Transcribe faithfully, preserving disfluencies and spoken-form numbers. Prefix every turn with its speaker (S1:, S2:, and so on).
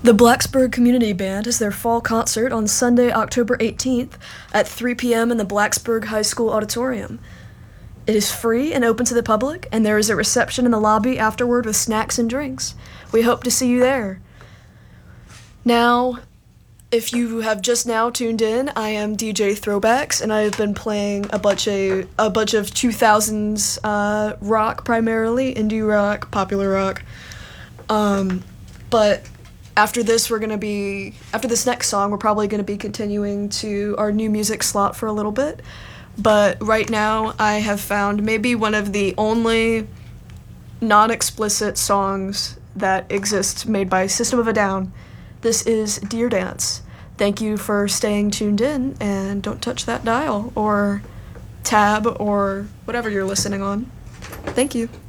S1: The Blacksburg Community Band has their fall concert on Sunday, October eighteenth at three p.m. in the Blacksburg High School Auditorium. It is free and open to the public, and there is a reception in the lobby afterward with snacks and drinks. We hope to see you there. Now, if you have just now tuned in, I am D J Throwbacks, and I have been playing a bunch of a bunch of two thousands uh, rock, primarily indie rock, popular rock. Um, but after this, we're gonna be after this next song, we're probably gonna be continuing to our new music slot for a little bit. But right now, I have found maybe one of the only non-explicit songs that exists made by System of a Down. This is Deer Dance. Thank you for staying tuned in, and don't touch that dial or tab or whatever you're listening on. Thank you.